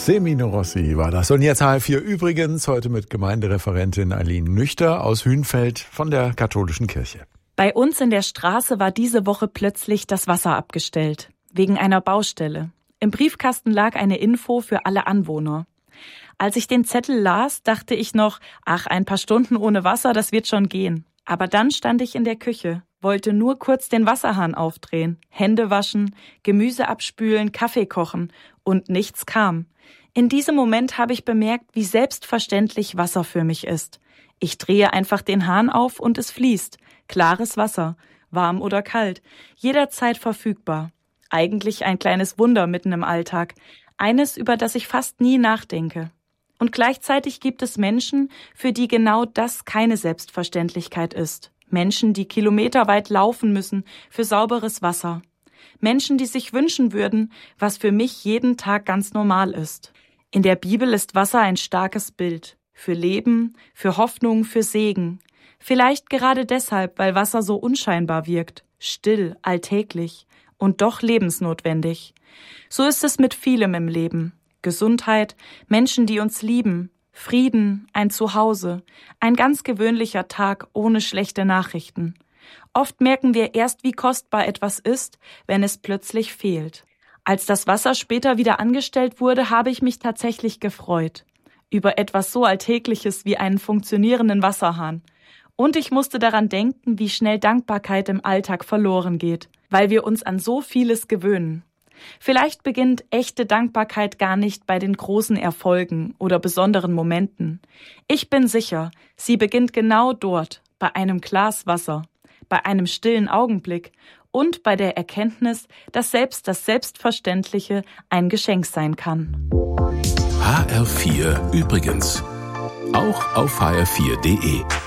Semino Rossi war das. Und jetzt HR4 übrigens, heute mit Gemeindereferentin Eileen Nüchter aus Hünfeld von der katholischen Kirche. Bei uns in der Straße war diese Woche plötzlich das Wasser abgestellt. Wegen einer Baustelle. Im Briefkasten lag eine Info für alle Anwohner. Als ich den Zettel las, dachte ich noch, ein paar Stunden ohne Wasser, das wird schon gehen. Aber dann stand ich in der Küche, wollte nur kurz den Wasserhahn aufdrehen, Hände waschen, Gemüse abspülen, Kaffee kochen und nichts kam. In diesem Moment habe ich bemerkt, wie selbstverständlich Wasser für mich ist. Ich drehe einfach den Hahn auf und es fließt. Klares Wasser, warm oder kalt, jederzeit verfügbar. Eigentlich ein kleines Wunder mitten im Alltag, eines, über das ich fast nie nachdenke. Und gleichzeitig gibt es Menschen, für die genau das keine Selbstverständlichkeit ist. Menschen, die kilometerweit laufen müssen für sauberes Wasser. Menschen, die sich wünschen würden, was für mich jeden Tag ganz normal ist. In der Bibel ist Wasser ein starkes Bild. Für Leben, für Hoffnung, für Segen. Vielleicht gerade deshalb, weil Wasser so unscheinbar wirkt. Still, alltäglich und doch lebensnotwendig. So ist es mit vielem im Leben. Gesundheit, Menschen, die uns lieben, Frieden, ein Zuhause, ein ganz gewöhnlicher Tag ohne schlechte Nachrichten. Oft merken wir erst, wie kostbar etwas ist, wenn es plötzlich fehlt. Als das Wasser später wieder angestellt wurde, habe ich mich tatsächlich gefreut. Über etwas so Alltägliches wie einen funktionierenden Wasserhahn. Und ich musste daran denken, wie schnell Dankbarkeit im Alltag verloren geht, weil wir uns an so vieles gewöhnen. Vielleicht beginnt echte Dankbarkeit gar nicht bei den großen Erfolgen oder besonderen Momenten. Ich bin sicher, sie beginnt genau dort, bei einem Glas Wasser, bei einem stillen Augenblick und bei der Erkenntnis, dass selbst das Selbstverständliche ein Geschenk sein kann. HR4 übrigens. Auch auf hr4.de.